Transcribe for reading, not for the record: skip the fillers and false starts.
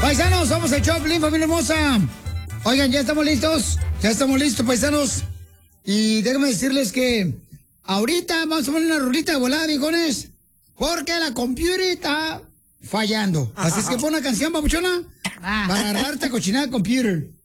Paisanos, somos el Choplin, familia hermosa. Oigan, ya estamos listos. Ya estamos listos, paisanos. Y déjenme decirles que ahorita vamos a poner una rolita de volada, viejones. Porque la computer está fallando. Así es que pon una canción, papuchona, para agarrarte a cochinada computer.